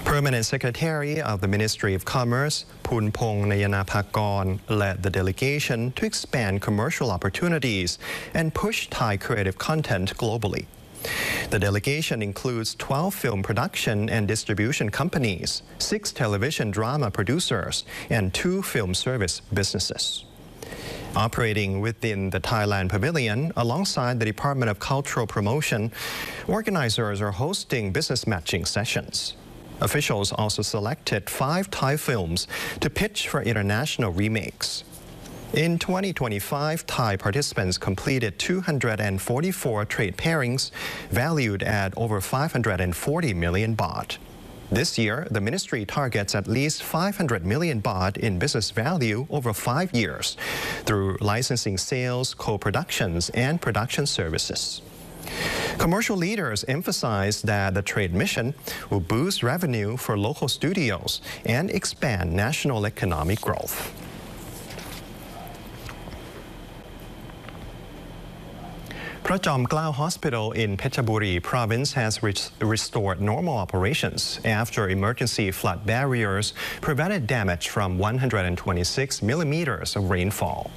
Permanent Secretary of the Ministry of Commerce, Poonpong Nayanapakorn, led the delegation to expand commercial opportunities and push Thai creative content globally. The delegation includes 12 film production and distribution companies, 6 television drama producers, and 2 film service businesses. Operating within the Thailand Pavilion alongside the Department of Cultural Promotion, organizers are hosting business matching sessions. Officials also selected 5 Thai films to pitch for international remakes. In 2025, Thai participants completed 244 trade pairings valued at over 540 million baht. This year, the ministry targets at least 500 million baht in business value over 5 years through licensing sales, co-productions, and production services. Commercial leaders emphasize that the trade mission will boost revenue for local studios and expand national economic growth. Prachom Klao Hospital in Phetchaburi province has restored normal operations after emergency flood barriers prevented damage from 126 millimeters of rainfall.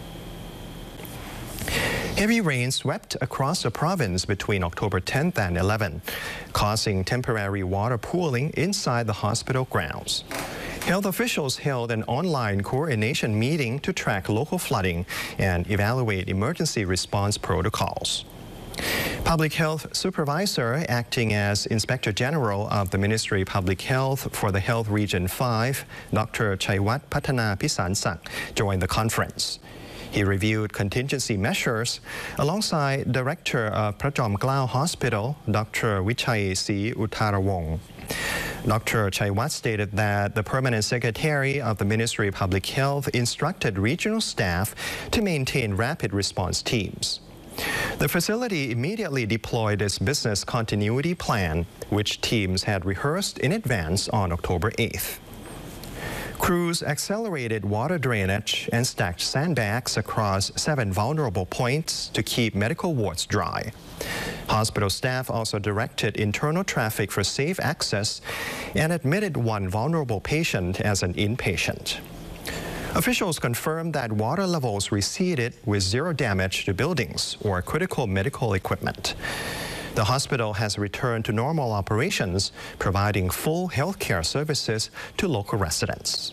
Heavy rain swept across the province between October 10th and 11th, causing temporary water pooling inside the hospital grounds. Health officials held an online coordination meeting to track local flooding and evaluate emergency response protocols. Public Health Supervisor, acting as Inspector General of the Ministry of Public Health for the Health Region 5, Dr. Chaiwat Pathana Pisansak, joined the conference. He reviewed contingency measures alongside Director of Prachom Klao Hospital, Dr. Vichai C. Uttarawong. Dr. Chaiwat stated that the Permanent Secretary of the Ministry of Public Health instructed regional staff to maintain rapid response teams. The facility immediately deployed its business continuity plan, which teams had rehearsed in advance on October 8th. Crews accelerated water drainage and stacked sandbags across 7 vulnerable points to keep medical wards dry. Hospital staff also directed internal traffic for safe access and admitted 1 vulnerable patient as an inpatient. Officials confirmed that water levels receded with 0 damage to buildings or critical medical equipment. The hospital has returned to normal operations, providing full healthcare services to local residents.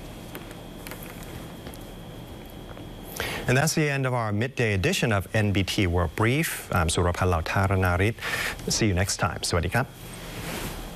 And that's the end of our midday edition of NBT World Brief. I'm Surapal Lautharanarit. See you next time. สวัสดีครับ